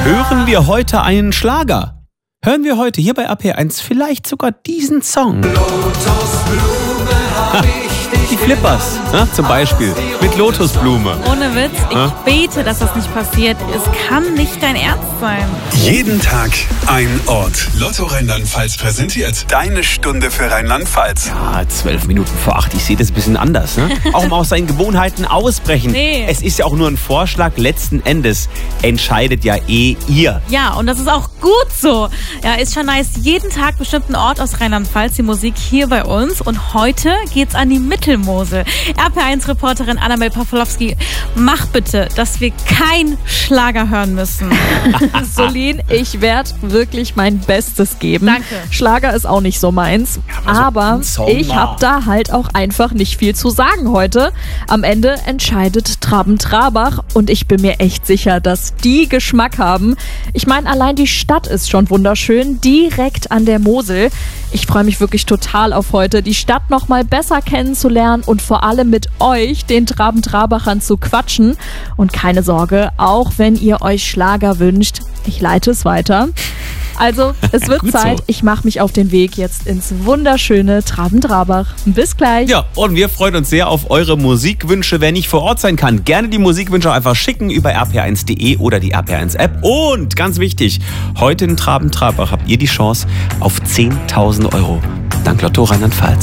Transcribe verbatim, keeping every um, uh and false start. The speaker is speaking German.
hören wir heute einen Schlager. Hören wir heute hier bei A P eins vielleicht sogar diesen Song. Lotusblume hab ich dich Die Flippers, ne, zum Beispiel, mit Lotusblume. Ohne Witz, ich Ja? bete, dass das nicht passiert. Es kann nicht dein Ernst sein. Jeden Tag ein Ort. Lotto Rheinland-Pfalz präsentiert deine Stunde für Rheinland-Pfalz. Ah, zwölf Minuten vor acht. Ich sehe das ein bisschen anders. Ne? Auch mal aus seinen Gewohnheiten ausbrechen. Nee. Es ist ja auch nur ein Vorschlag. Letzten Endes entscheidet ja eh ihr. Ja, und das ist auch gut so. Ja, ist schon nice. Jeden Tag bestimmt ein Ort aus Rheinland-Pfalz, die Musik hier bei uns. Und heute geht's an die Mittelmosel. R P eins Reporterin Annabel Pawlowski, mach bitte, dass wir kein Schlager hören müssen. Solin, ich werde wirklich mein Bestes geben. Danke. Schlager ist auch nicht so meins. aber so aber ein Song ich mal. habe da halt auch einfach nicht viel zu sagen heute. Am Ende entscheidet Traben-Trabach und ich bin mir echt sicher, dass die Geschmack haben. Ich meine, allein die Stadt ist schon wunderschön, direkt an der Mosel. Ich freue mich wirklich total auf heute, die Stadt noch mal besser kennenzulernen und vor allem mit euch, den Traben-Trabachern, zu quatschen. Und keine Sorge, auch wenn ihr euch Schlager wünscht, ich leite es weiter. Also, es wird Gut Zeit. so. Ich mache mich auf den Weg jetzt ins wunderschöne Traben-Trabach. Bis gleich. Ja, und wir freuen uns sehr auf eure Musikwünsche. Wer nicht vor Ort sein kann, gerne die Musikwünsche einfach schicken über r p eins punkt de oder die R P eins App. Und ganz wichtig, heute in Traben-Trabach habt ihr die Chance auf zehntausend Euro. Dank Lotto Rheinland-Pfalz.